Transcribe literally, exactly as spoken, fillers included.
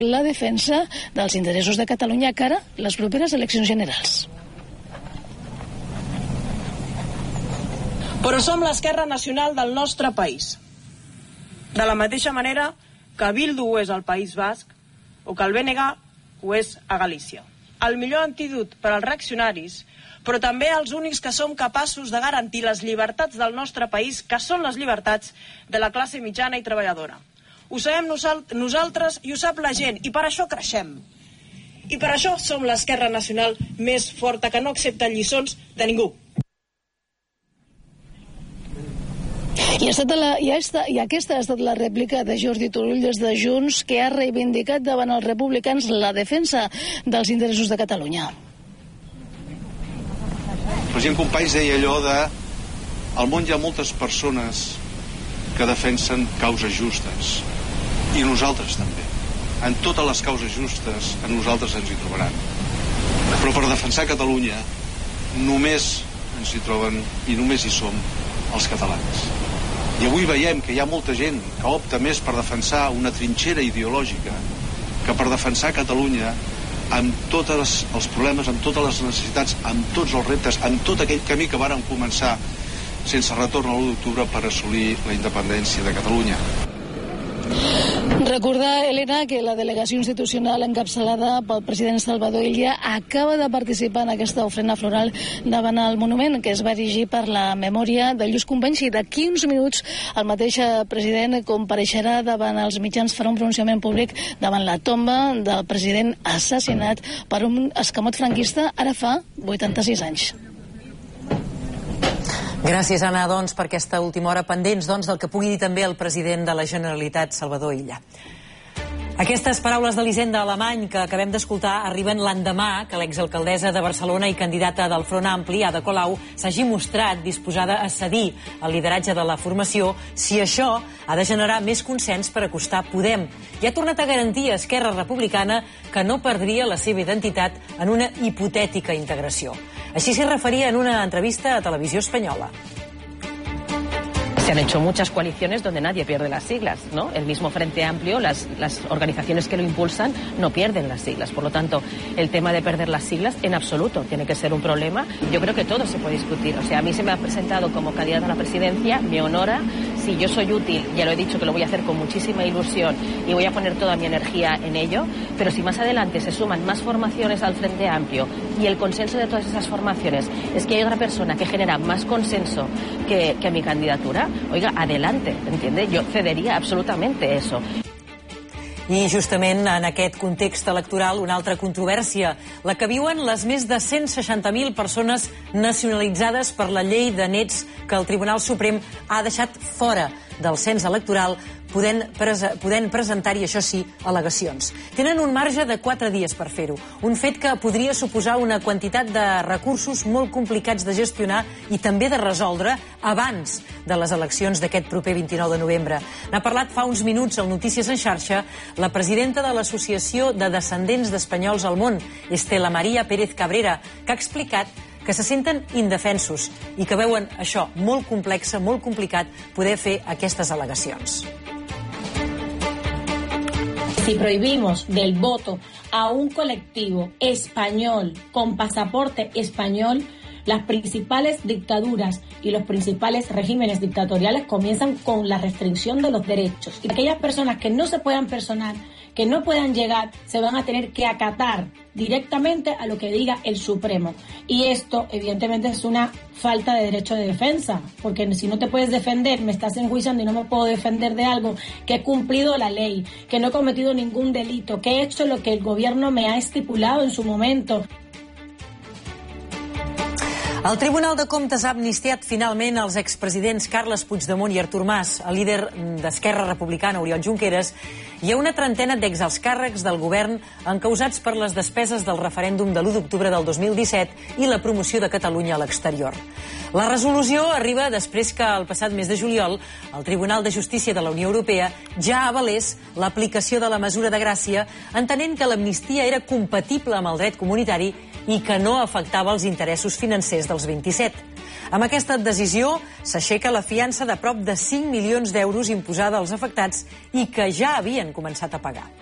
la defensa dels interessos de Catalunya cara a les properes eleccions generals. Però som l'esquerra nacional del nostre país. De la mateixa manera que Bildu ho és al País Basc o que el B N G ho és a Galícia. El millor antídot per als reaccionaris, però també els únics que som capaços de garantir les llibertats del nostre país, que són les llibertats de la classe mitjana i treballadora. Ho sabem nosaltres i ho sap la gent, i per això creixem. I per això som l'esquerra nacional més forta, que no accepta lliçons de ningú. I, ha estat la, i, ha estat, I aquesta ha estat la rèplica de Jordi Turull des de Junts, que ha reivindicat davant els republicans la defensa dels interessos de Catalunya. El president Companys deia allò de al món hi ha moltes persones que defensen causes justes, i nosaltres també. En totes les causes justes a nosaltres ens hi trobaran. Però per defensar Catalunya només ens hi troben i només hi som els catalans. I avui veiem que hi ha molta gent que opta més per defensar una trinxera ideològica que per defensar Catalunya amb tots els problemes, amb totes les necessitats, amb tots els reptes, amb tot aquell camí que vàrem començar sense retorn a l'u d'octubre per assolir la independència de Catalunya. Recordar, Elena, que la delegació institucional encapçalada pel president Salvador Illa acaba de participar en aquesta ofrena floral davant el monument que es va erigir per la memòria de Lluís Companys, i d'aquí uns minuts el mateix president compareixerà davant els mitjans, farà un pronunciament públic davant la tomba del president assassinat per un escamot franquista ara fa vuitanta-sis anys. Gràcies, Anna, doncs, per aquesta última hora, pendents doncs, del que pugui dir també el president de la Generalitat, Salvador Illa. Aquestes paraules d'Elisenda Alemany que acabem d'escoltar arriben l'endemà que l'exalcaldessa de Barcelona i candidata del Front Ampli, Ada Colau, s'hagi mostrat disposada a cedir el lideratge de la formació si això ha de generar més consens per acostar Podem. I ha tornat a garantir a Esquerra Republicana que no perdria la seva identitat en una hipotètica integració. Així s'hi referia en una entrevista a Televisió Espanyola. Se han hecho muchas coaliciones donde nadie pierde las siglas, ¿no? El mismo Frente Amplio, las, las organizaciones que lo impulsan no pierden las siglas. Por lo tanto, el tema de perder las siglas en absoluto tiene que ser un problema. Yo creo que todo se puede discutir. O sea, a mí se me ha presentado como candidata a la presidencia, me honora. Si yo soy útil, ya lo he dicho que lo voy a hacer con muchísima ilusión y voy a poner toda mi energía en ello. Pero si más adelante se suman más formaciones al Frente Amplio y el consenso de todas esas formaciones es que hay otra persona que genera más consenso que, que mi candidatura, oiga, adelante, ¿entiende? Yo cedería absolutamente eso. I justament en aquest context electoral una altra controvèrsia, la que viuen les més de cent seixanta mil persones nacionalitzades per la llei de nets que el Tribunal Suprem ha deixat fora del cens electoral, podent, prese podent presentar-hi, això sí, al·legacions. Tenen un marge de quatre dies per fer-ho, un fet que podria suposar una quantitat de recursos molt complicats de gestionar i també de resoldre abans de les eleccions d'aquest proper vint-i-nou de novembre. N'ha parlat fa uns minuts al Notícies en xarxa la presidenta de l'Associació de Descendents d'Espanyols al Món, Estela Maria Pérez Cabrera, que ha explicat que se senten indefensos i que veuen això molt complex, molt complicat, poder fer aquestes al·legacions. Si prohibimos del voto a un colectivo español con pasaporte español, las principales dictaduras y los principales regímenes dictatoriales comienzan con la restricción de los derechos. Y aquellas personas que no se puedan personar, que no puedan llegar, se van a tener que acatar directamente a lo que diga el Supremo. Y esto, evidentemente, es una falta de derecho de defensa, porque si no te puedes defender, me estás enjuiciando y no me puedo defender de algo, que he cumplido la ley, que no he cometido ningún delito, que he hecho lo que el gobierno me ha estipulado en su momento. El Tribunal de Comptes ha amnistiat finalment els expresidents Carles Puigdemont i Artur Mas, el líder d'Esquerra Republicana, Oriol Junqueras, i a una trentena d'exalts càrrecs del govern encausats per les despeses del referèndum de l'u d'octubre del dos mil disset i la promoció de Catalunya a l'exterior. La resolució arriba després que el passat mes de juliol el Tribunal de Justícia de la Unió Europea ja avalés l'aplicació de la mesura de gràcia, entenent que l'amnistia era compatible amb el dret comunitari i que no afectava els interessos financers dels vint-i-set. Amb aquesta decisió s'aixeca la fiança de prop de cinc milions d'euros imposada als afectats i que ja havien començat a pagar.